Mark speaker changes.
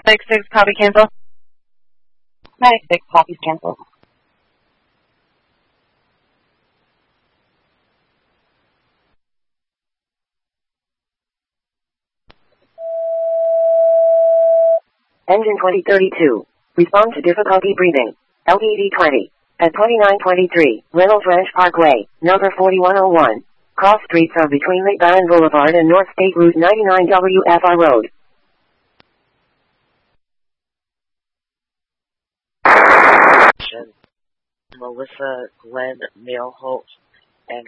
Speaker 1: 6 copy cancel.
Speaker 2: 96 copies cancel. Engine 2032. Respond to difficulty breathing. LTD 20. At 2923, Reynolds Ranch Parkway, number 4101. Cross streets are between Lake Barron Boulevard and North State Route 99 WFR Road.
Speaker 3: Melissa Glenn Mailholt